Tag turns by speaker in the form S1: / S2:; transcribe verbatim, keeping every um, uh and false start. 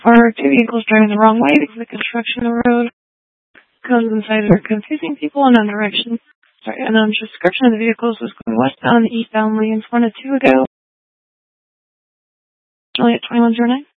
S1: for two vehicles driving the wrong way because of the construction of the road. Cones inside are confusing people in unknown direction. Sorry, unknown description of the vehicles was going westbound, eastbound lanes one to two ago. Only at twenty-one oh nine.